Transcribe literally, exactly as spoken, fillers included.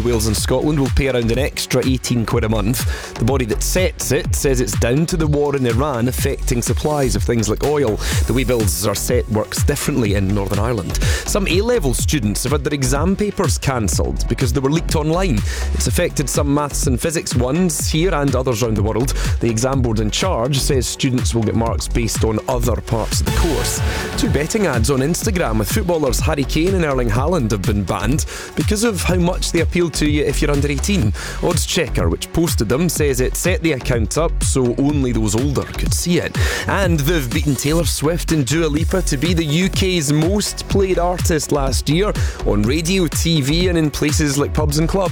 England, Wales and Scotland will pay around an extra eighteen quid a month. The body that sets it says it's down to the war in Iran affecting supplies of things like oil. The way bills are set works differently in Northern Ireland. Some A-level students have had their exam papers cancelled because they were leaked online. It's affected some maths and physics ones here and others around the world. The exam board in charge says students will get marks based on other parts of the course. Two betting ads on Instagram with footballers Harry Kane and Erling Haaland have been banned because of how much they appeal to you if you're under eighteen. Odds Checker, which posted them, says it set the account up so only those older could see it. And they've beaten Taylor Swift and Dua Lipa to be the U K's most played artist last year on radio, T V and in places like pubs and clubs.